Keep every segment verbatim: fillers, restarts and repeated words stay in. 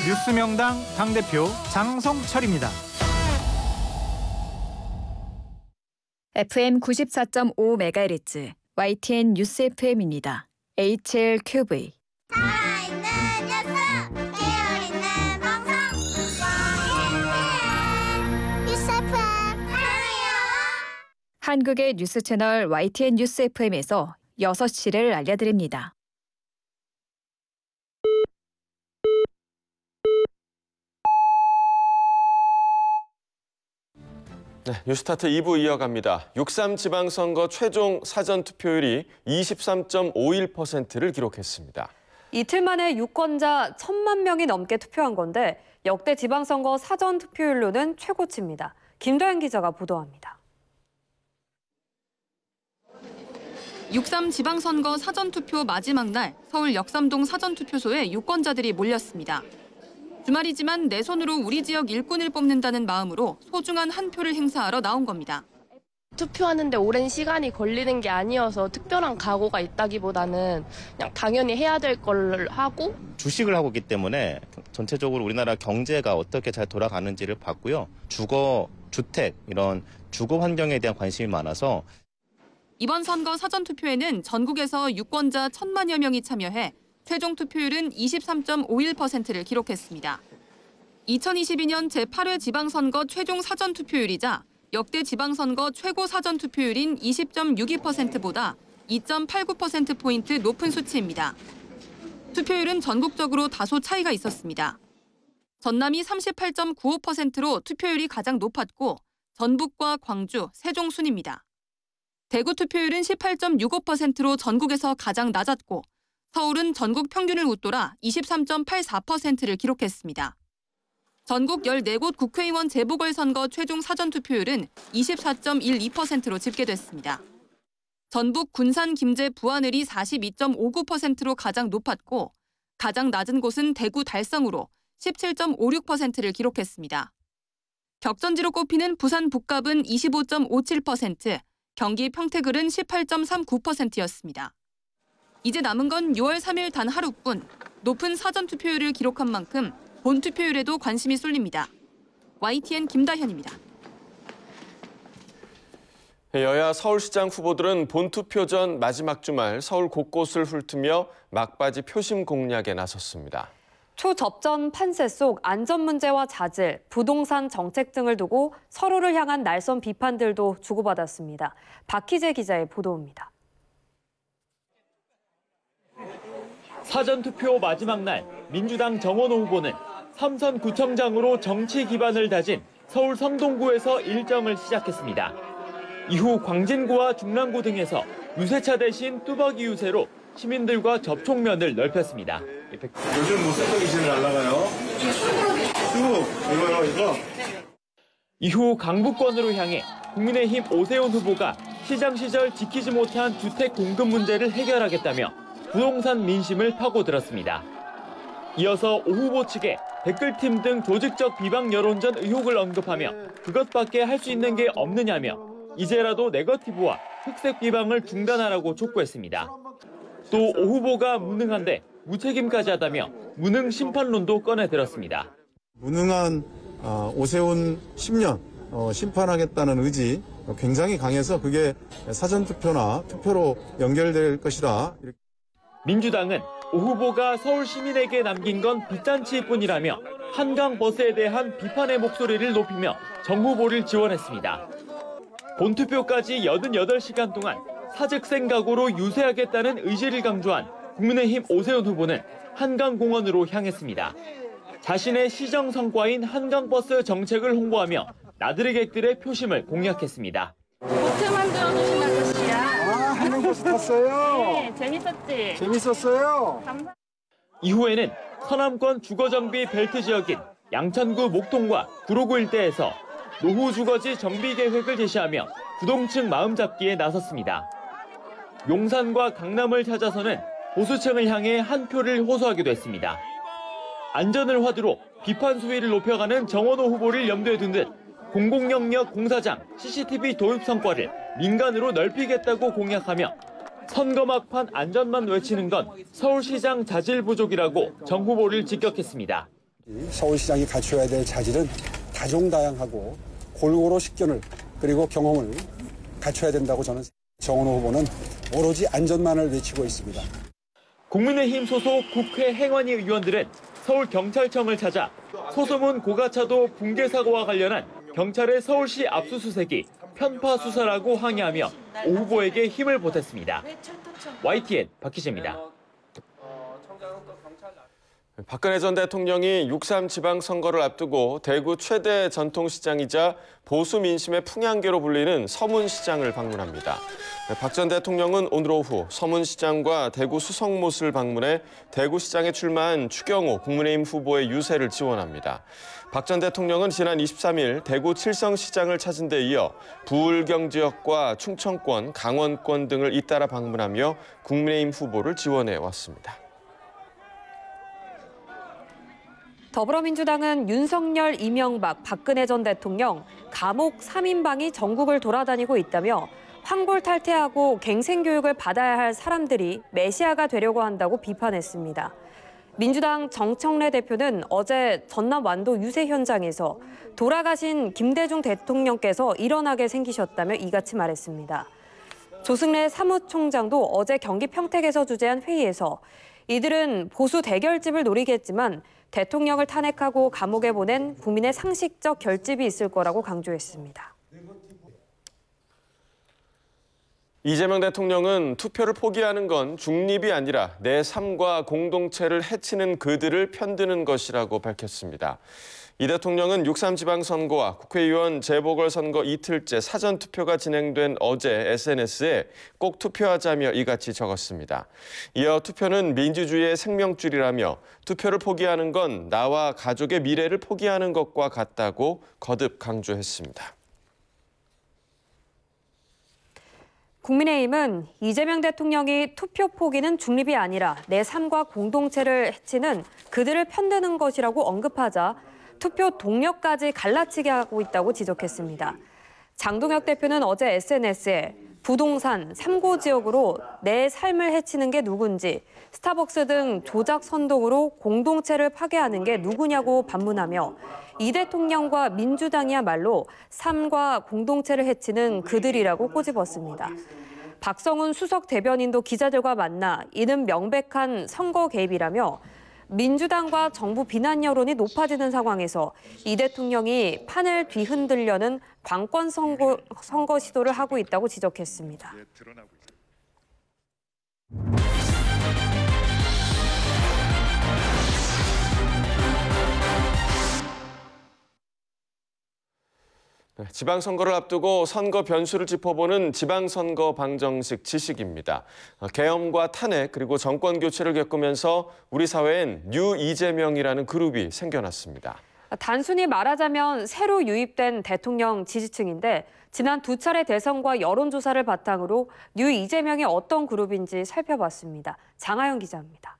뉴스명당 당대표 장성철입니다. 에프엠 구십사 점 오 메가헤르츠 와이티엔 뉴스 에프엠입니다. 에이치엘큐브이 살아있는 녀석, 깨어있는 방송, 와이티엔 뉴스 에프엠 사랑해요. 한국의 뉴스 채널 와이티엔 뉴스 에프엠에서 여섯 시를 알려드립니다. 네, 뉴스타트 이 부 이어갑니다. 육삼 지방선거 최종 사전투표율이 이십삼 점 오일 퍼센트를 기록했습니다. 이틀 만에 유권자 천만 명이 넘게 투표한 건데 역대 지방선거 사전투표율로는 최고치입니다. 김도현 기자가 보도합니다. 육삼 지방선거 사전투표 마지막 날 서울 역삼동 사전투표소에 유권자들이 몰렸습니다. 주말이지만 내 손으로 우리 지역 일꾼을 뽑는다는 마음으로 소중한 한 표를 행사하러 나온 겁니다. 투표하는데 오랜 시간이 걸리는 게 아니어서 특별한 각오가 있다기보다는 그냥 당연히 해야 될 걸 하고 주식을 하고 있기 때문에 전체적으로 우리나라 경제가 어떻게 잘 돌아가는지를 봤고요. 주거, 주택 이런 주거 환경에 대한 관심이 많아서 이번 선거 사전투표에는 전국에서 유권자 천만여 명이 참여해 최종 투표율은 이십삼 점 오일 퍼센트를 기록했습니다. 이천이십이 년 제팔 회 지방선거 최종 사전투표율이자 역대 지방선거 최고 사전투표율인 이십 점 육이 퍼센트보다 이 점 팔구 퍼센트포인트 높은 수치입니다. 투표율은 전국적으로 다소 차이가 있었습니다. 전남이 삼십팔 점 구오 퍼센트로 투표율이 가장 높았고 전북과 광주, 세종 순입니다. 대구 투표율은 십팔 점 육오 퍼센트로 전국에서 가장 낮았고 서울은 전국 평균을 웃돌아 이십삼 점 팔사 퍼센트를 기록했습니다. 전국 열네 곳 국회의원 재보궐선거 최종 사전투표율은 이십사 점 일이 퍼센트로 집계됐습니다. 전북 군산, 김제, 부안을이 사십이 점 오구 퍼센트로 가장 높았고 가장 낮은 곳은 대구 달성으로 십칠 점 오육 퍼센트를 기록했습니다. 격전지로 꼽히는 부산 북갑은 이십오 점 오칠 퍼센트, 경기 평택을은 십팔 점 삼구 퍼센트였습니다. 이제 남은 건 유월 삼일 단 하루뿐 높은 사전투표율을 기록한 만큼 본투표율에도 관심이 쏠립니다. 와이티엔 김다현입니다. 여야 서울시장 후보들은 본투표 전 마지막 주말 서울 곳곳을 훑으며 막바지 표심 공략에 나섰습니다. 초접전 판세 속 안전 문제와 자질, 부동산 정책 등을 두고 서로를 향한 날선 비판들도 주고받았습니다. 박희재 기자의 보도입니다. 사전투표 마지막 날 민주당 정원호 후보는 삼선 구청장으로 정치 기반을 다진 서울 성동구에서 일정을 시작했습니다. 이후 광진구와 중랑구 등에서 유세차 대신 뚜벅이 유세로 시민들과 접촉면을 넓혔습니다. 요즘 뭐 쑥떡이 제일 잘 나가요? 쑥! 이거요, 이거? 이후 강북권으로 향해 국민의힘 오세훈 후보가 시장 시절 지키지 못한 주택 공급 문제를 해결하겠다며 부동산 민심을 파고들었습니다. 이어서 오 후보 측에 댓글팀 등 조직적 비방 여론전 의혹을 언급하며 그것밖에 할 수 있는 게 없느냐며 이제라도 네거티브와 흑색 비방을 중단하라고 촉구했습니다. 또 오 후보가 무능한데 무책임까지 하다며 무능 심판론도 꺼내들었습니다. 무능한 오세훈 십 년 심판하겠다는 의지 굉장히 강해서 그게 사전투표나 투표로 연결될 것이다. 민주당은 오 후보가 서울 시민에게 남긴 건 빚잔치일 뿐이라며 한강버스에 대한 비판의 목소리를 높이며 정 후보를 지원했습니다. 본투표까지 팔십팔 시간 동안 사직생 각오로 유세하겠다는 의지를 강조한 국민의힘 오세훈 후보는 한강공원으로 향했습니다. 자신의 시정 성과인 한강버스 정책을 홍보하며 나들이객들의 표심을 공략했습니다. 보트 만들어주신 아저씨야. 아, 한강버스 탔어요? 네, 재밌었지? 재밌었어요? 감사... 이후에는 서남권 주거정비 벨트 지역인 양천구 목동과 구로구 일대에서 노후 주거지 정비 계획을 제시하며 구동층 마음잡기에 나섰습니다. 용산과 강남을 찾아서는 보수층을 향해 한 표를 호소하기도 했습니다. 안전을 화두로 비판 수위를 높여가는 정원호 후보를 염두에 둔 듯 공공영역 공사장 씨씨티비 도입 성과를 민간으로 넓히겠다고 공약하며 선거 막판 안전만 외치는 건 서울시장 자질 부족이라고 정 후보를 직격했습니다. 서울시장이 갖춰야 될 자질은 다종다양하고 골고루 식견을 그리고 경험을 갖춰야 된다고 저는 정은호 후보는 오로지 안전만을 외치고 있습니다. 국민의힘 소속 국회 행안위 의원들은 서울경찰청을 찾아 소소문 고가차도 붕괴 사고와 관련한 경찰의 서울시 압수수색이 편파 수사라고 항의하며 오 후보에게 힘을 보탰습니다. 와이티엔 박희재입니다. 박근혜 전 대통령이 육삼 지방선거를 앞두고 대구 최대 전통시장이자 보수 민심의 풍향계로 불리는 서문시장을 방문합니다. 박 전 대통령은 오늘 오후 서문시장과 대구 수성못을 방문해 대구시장에 출마한 추경호 국민의힘 후보의 유세를 지원합니다. 박 전 대통령은 지난 이십삼 일 대구 칠성시장을 찾은 데 이어 부울경 지역과 충청권, 강원권 등을 잇따라 방문하며 국민의힘 후보를 지원해 왔습니다. 더불어민주당은 윤석열, 이명박, 박근혜 전 대통령 감옥 삼 인방이 전국을 돌아다니고 있다며 황골탈퇴하고 갱생교육을 받아야 할 사람들이 메시아가 되려고 한다고 비판했습니다. 민주당 정청래 대표는 어제 전남 완도 유세 현장에서 돌아가신 김대중 대통령께서 일어나게 생기셨다며 이같이 말했습니다. 조승래 사무총장도 어제 경기 평택에서 주재한 회의에서 이들은 보수 대결집을 노리겠지만 대통령을 탄핵하고 감옥에 보낸 국민의 상식적 결집이 있을 거라고 강조했습니다. 이재명 대통령은 투표를 포기하는 건 중립이 아니라 내 삶과 공동체를 해치는 그들을 편드는 것이라고 밝혔습니다. 이 대통령은 육삼 지방선거와 국회의원 재보궐선거 이틀째 사전투표가 진행된 어제 에스엔에스에 꼭 투표하자며 이같이 적었습니다. 이어 투표는 민주주의의 생명줄이라며 투표를 포기하는 건 나와 가족의 미래를 포기하는 것과 같다고 거듭 강조했습니다. 국민의힘은 이재명 대통령이 투표 포기는 중립이 아니라 내 삶과 공동체를 해치는 그들을 편드는 것이라고 언급하자 투표 동력까지 갈라치게 하고 있다고 지적했습니다. 장동혁 대표는 어제 에스엔에스에 부동산, 삼고 지역으로 내 삶을 해치는 게 누군지, 스타벅스 등 조작 선동으로 공동체를 파괴하는 게 누구냐고 반문하며 이 대통령과 민주당이야말로 삶과 공동체를 해치는 그들이라고 꼬집었습니다. 박성훈 수석 대변인도 기자들과 만나 이는 명백한 선거 개입이라며 민주당과 정부 비난 여론이 높아지는 상황에서 이 대통령이 판을 뒤흔들려는 관권 선거, 선거 시도를 하고 있다고 지적했습니다. 지방선거를 앞두고 선거 변수를 짚어보는 지방선거 방정식 지식입니다. 계엄과 탄핵 그리고 정권 교체를 겪으면서 우리 사회엔 뉴 이재명이라는 그룹이 생겨났습니다. 단순히 말하자면 새로 유입된 대통령 지지층인데 지난 두 차례 대선과 여론조사를 바탕으로 뉴 이재명이 어떤 그룹인지 살펴봤습니다. 장하영 기자입니다.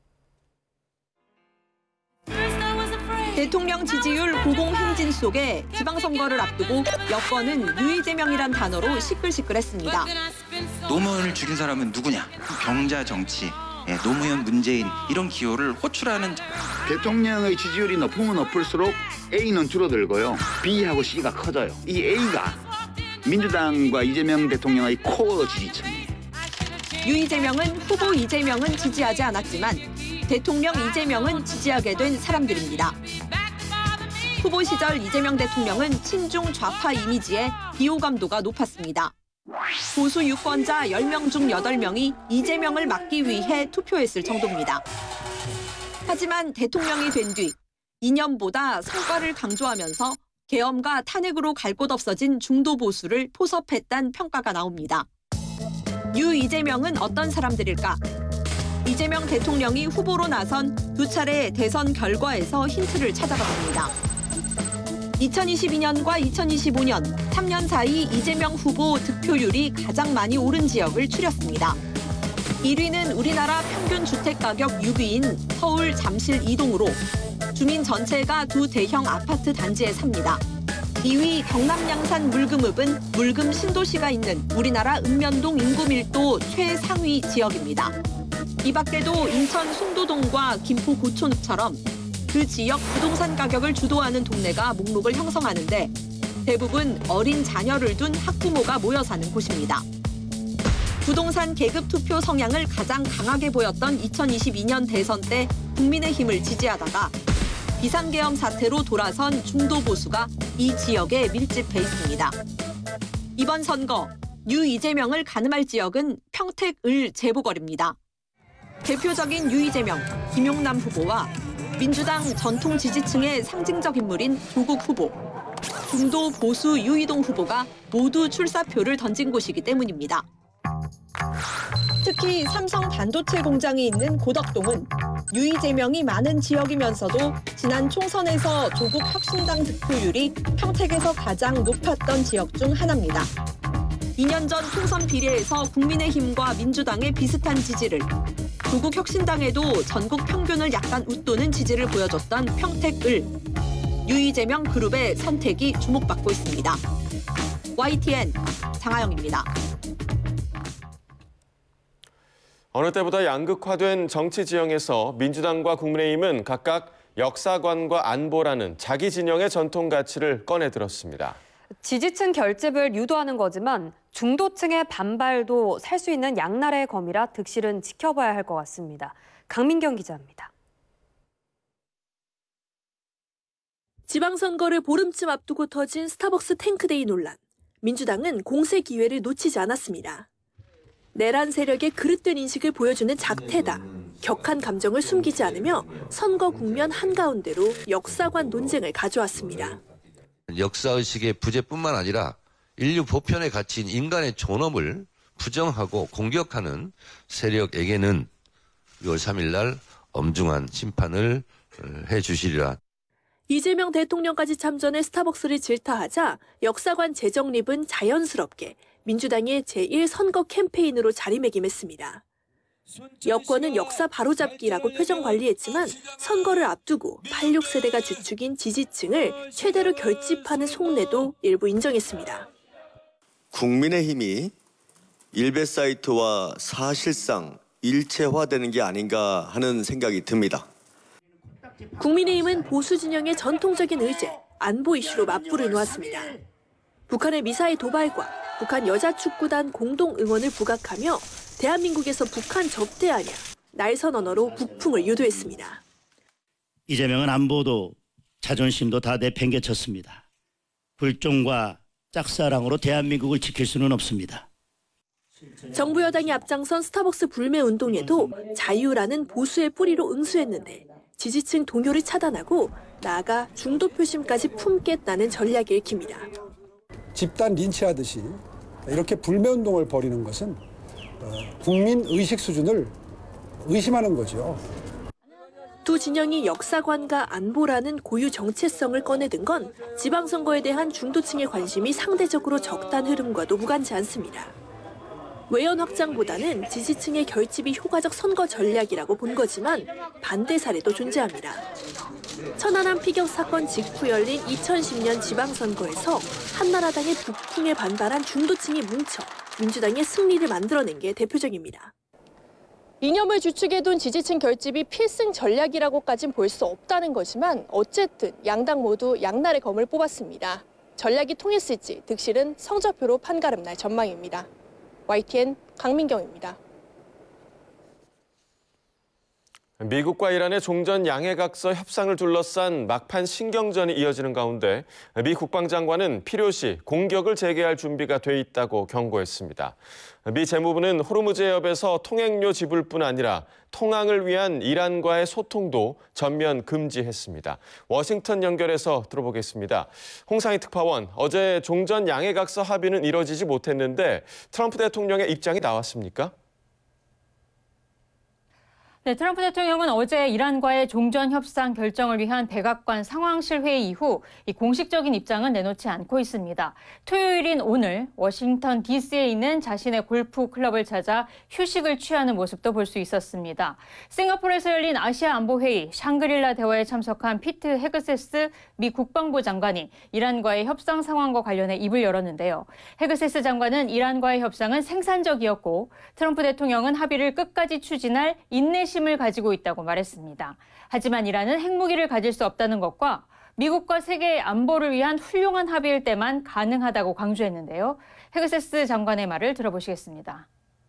대통령 지지율 고공행진 속에 지방선거를 앞두고 여권은 뉴 이재명이란 단어로 시끌시끌했습니다. 노무현을 죽인 사람은 누구냐? 경자 정치, 예, 노무현, 문재인 이런 기호를 호출하는 대통령의 지지율이 높으면 높을수록 A는 줄어들고요. B하고 C가 커져요. 이 A가 민주당과 이재명 대통령의 코어 지지층이에요. 뉴 이재명은 후보 이재명은 지지하지 않았지만 대통령 이재명은 지지하게 된 사람들입니다. 후보 시절 이재명 대통령은 친중 좌파 이미지에 비호감도가 높았습니다. 보수 유권자 열 명 중 여덟 명이 이재명을 막기 위해 투표했을 정도입니다. 하지만 대통령이 된 뒤 이념보다 성과를 강조하면서 계엄과 탄핵으로 갈 곳 없어진 중도 보수를 포섭했다는 평가가 나옵니다. 뉴 이재명은 어떤 사람들일까? 이재명 대통령이 후보로 나선 두 차례 대선 결과에서 힌트를 찾아봤습니다. 이천이십이 년과 이천이십오 년 삼 년 사이 이재명 후보 득표율이 가장 많이 오른 지역을 추렸습니다. 일 위는 우리나라 평균 주택가격 육 위인 서울 잠실 이동으로 주민 전체가 두 대형 아파트 단지에 삽니다. 이 위 경남 양산 물금읍은 물금 신도시가 있는 우리나라 읍면동 인구 밀도 최상위 지역입니다. 이 밖에도 인천 송도동과 김포 고촌읍처럼 그 지역 부동산 가격을 주도하는 동네가 목록을 형성하는데 대부분 어린 자녀를 둔 학부모가 모여 사는 곳입니다. 부동산 계급 투표 성향을 가장 강하게 보였던 이천이십이 년 대선 때 국민의힘을 지지하다가 비상계엄 사태로 돌아선 중도 보수가 이 지역에 밀집해 있습니다. 이번 선거 유 이재명을 가늠할 지역은 평택 을 재보궐입니다. 대표적인 유 이재명, 김용남 후보와 민주당 전통 지지층의 상징적 인물인 조국 후보, 중도 보수 유이동 후보가 모두 출사표를 던진 곳이기 때문입니다. 특히 삼성 반도체 공장이 있는 고덕동은 유 이재명이 많은 지역이면서도 지난 총선에서 조국 혁신당 득표율이 평택에서 가장 높았던 지역 중 하나입니다. 이 년 전 총선 비례에서 국민의힘과 민주당의 비슷한 지지를, 조국 혁신당에도 전국 평균을 약간 웃도는 지지를 보여줬던 평택을, 유 이재명 그룹의 선택이 주목받고 있습니다. 와이티엔 장하영입니다. 어느 때보다 양극화된 정치 지형에서 민주당과 국민의힘은 각각 역사관과 안보라는 자기 진영의 전통 가치를 꺼내 들었습니다. 지지층 결집을 유도하는 거지만 중도층의 반발도 살 수 있는 양날의 검이라 득실은 지켜봐야 할 것 같습니다. 강민경 기자입니다. 지방선거를 보름쯤 앞두고 터진 스타벅스 탱크데이 논란. 민주당은 공세 기회를 놓치지 않았습니다. 내란 세력의 그릇된 인식을 보여주는 작태다. 격한 감정을 숨기지 않으며 선거 국면 한가운데로 역사관 논쟁을 가져왔습니다. 역사의식의 부재뿐만 아니라 인류 보편의 가치인 인간의 존엄을 부정하고 공격하는 세력에게는 유월 삼일 날 엄중한 심판을 해주시리라. 이재명 대통령까지 참전해 스타벅스를 질타하자 역사관 재정립은 자연스럽게 민주당의 제일 선거 캠페인으로 자리매김했습니다. 여권은 역사 바로잡기라고 표정 관리했지만 선거를 앞두고 팔십육 세대가 주축인 지지층을 최대로 결집하는 속내도 일부 인정했습니다. 국민의힘이 일베 사이트와 사실상 일체화되는 게 아닌가 하는 생각이 듭니다. 국민의힘은 보수 진영의 전통적인 의제, 안보 이슈로 맞불을 놓았습니다. 북한의 미사일 도발과 북한 여자축구단 공동 응원을 부각하며 대한민국에서 북한 적대하냐, 날선 언어로 북풍을 유도했습니다. 이재명은 안보도 자존심도 다 내팽개쳤습니다. 불종과 짝사랑으로 대한민국을 지킬 수는 없습니다. 정부 여당이 앞장선 스타벅스 불매 운동에도 자유라는 보수의 뿌리로 응수했는데 지지층 동요를 차단하고 나아가 중도 표심까지 품겠다는 전략이 읽힙니다. 집단 린치하듯이 이렇게 불매운동을 벌이는 것은 국민 의식 수준을 의심하는 거죠. 두 진영이 역사관과 안보라는 고유 정체성을 꺼내든 건 지방선거에 대한 중도층의 관심이 상대적으로 적다는 흐름과도 무관치 않습니다. 외연 확장보다는 지지층의 결집이 효과적 선거 전략이라고 본 거지만 반대 사례도 존재합니다. 천안함 피격 사건 직후 열린 이천십 년 지방선거에서 한나라당의 북풍에 반발한 중도층이 뭉쳐 민주당의 승리를 만들어낸 게 대표적입니다. 이념을 주축에 둔 지지층 결집이 필승 전략이라고까진 볼 수 없다는 거지만 어쨌든 양당 모두 양날의 검을 뽑았습니다. 전략이 통했을지 득실은 성적표로 판가름 날 전망입니다. 와이티엔 강민경입니다. 미국과 이란의 종전 양해각서 협상을 둘러싼 막판 신경전이 이어지는 가운데 미 국방장관은 필요시 공격을 재개할 준비가 돼 있다고 경고했습니다. 미 재무부는 호르무즈 해협에서 통행료 지불뿐 아니라 통항을 위한 이란과의 소통도 전면 금지했습니다. 워싱턴 연결해서 들어보겠습니다. 홍상희 특파원, 어제 종전 양해각서 합의는 이뤄지지 못했는데 트럼프 대통령의 입장이 나왔습니까? 네, 트럼프 대통령은 어제 이란과의 종전 협상 결정을 위한 백악관 상황실 회의 이후 이 공식적인 입장은 내놓지 않고 있습니다. 토요일인 오늘 워싱턴 디씨에 있는 자신의 골프 클럽을 찾아 휴식을 취하는 모습도 볼 수 있었습니다. 싱가포르에서 열린 아시아 안보 회의 샹그릴라 대화에 참석한 피트 헤그세스 미 국방부 장관이 이란과의 협상 상황과 관련해 입을 열었는데요. 헤그세스 장관은 이란과의 협상은 생산적이었고 트럼프 대통령은 합의를 끝까지 추진할 인내심 인내심을 가지고 있다고 말했습니다. 하지만 이란은 핵무기를 가질 수 없다는 것과 미국과 세계의 안보를 위한 훌륭한 합의일 때만 가능하다고 강조했는데요. 헤그세스 장관의 말을 들어보시겠습니다.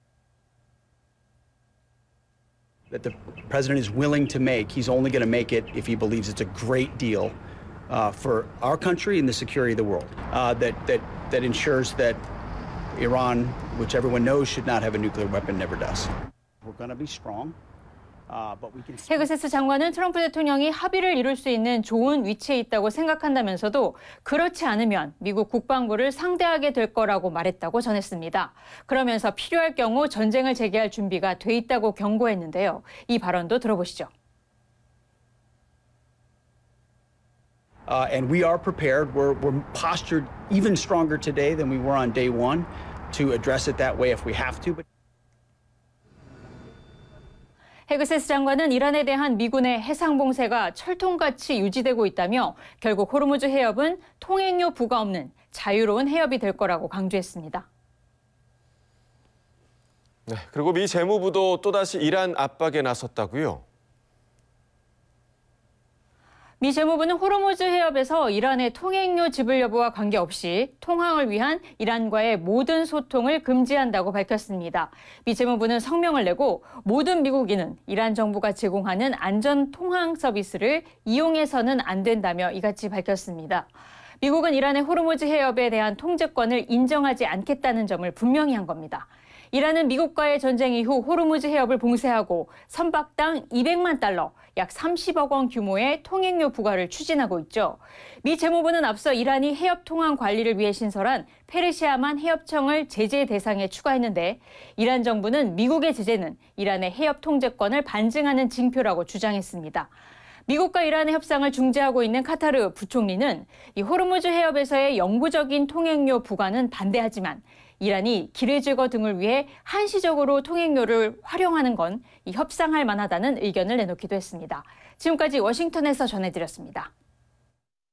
That the president is willing to make, he's only going to make it if he believes it's a great deal uh, for our country and the security of the world. Uh, that that that ensures that Iran, which everyone knows should not have a nuclear weapon, never does. We're going to be strong. Uh, but we can... 헤그세스 장관은 트럼프 대통령이 합의를 이룰 수 있는 좋은 위치에 있다고 생각한다면서도 그렇지 않으면 미국 국방부를 상대하게 될 거라고 말했다고 전했습니다. 그러면서 필요할 경우 전쟁을 재개할 준비가 돼 있다고 경고했는데요. 이 발언도 들어보시죠. Uh, and we are prepared. We're, we're postured even stronger today than we were on day one to address it that way if we have to. But... 헤그세스 장관은 이란에 대한 미군의 해상 봉쇄가 철통같이 유지되고 있다며 결국 호르무즈 해협은 통행료 부과 없는 자유로운 해협이 될 거라고 강조했습니다. 네, 그리고 미 재무부도 또다시 이란 압박에 나섰다고요? 미 재무부는 호르무즈 해협에서 이란의 통행료 지불 여부와 관계없이 통항을 위한 이란과의 모든 소통을 금지한다고 밝혔습니다. 미 재무부는 성명을 내고 모든 미국인은 이란 정부가 제공하는 안전 통항 서비스를 이용해서는 안 된다며 이같이 밝혔습니다. 미국은 이란의 호르무즈 해협에 대한 통제권을 인정하지 않겠다는 점을 분명히 한 겁니다. 이란은 미국과의 전쟁 이후 호르무즈 해협을 봉쇄하고 선박당 이백만 달러, 약 삼십억 원 규모의 통행료 부과를 추진하고 있죠. 미 재무부는 앞서 이란이 해협 통항 관리를 위해 신설한 페르시아만 해협청을 제재 대상에 추가했는데 이란 정부는 미국의 제재는 이란의 해협 통제권을 반증하는 징표라고 주장했습니다. 미국과 이란의 협상을 중재하고 있는 카타르 부총리는 이 호르무즈 해협에서의 영구적인 통행료 부과는 반대하지만 이란이 기뢰 제거 등을 위해 한시적으로 통행료를 활용하는 건 이 협상할 만하다는 의견을 내놓기도 했습니다. 지금까지 워싱턴에서 전해드렸습니다.